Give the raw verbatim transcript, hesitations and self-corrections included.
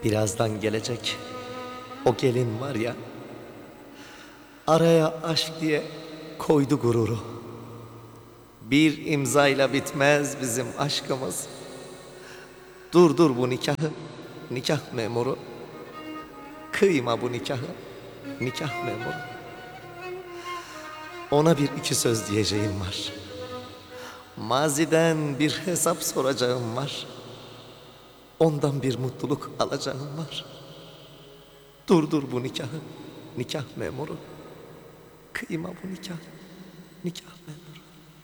Birazdan gelecek o gelin var ya, araya aşk diye koydu gururu. Bir imzayla bitmez bizim aşkımız. Dur dur bu nikahı, nikah memuru. Kıyma bu nikahı, nikah memuru. Ona bir iki söz diyeceğim var. Maziden bir hesap soracağım var. Ondan bir mutluluk alacağım var. Dur dur bu nikahı, nikah memuru. Kıyma bu nikah, nikah memuru.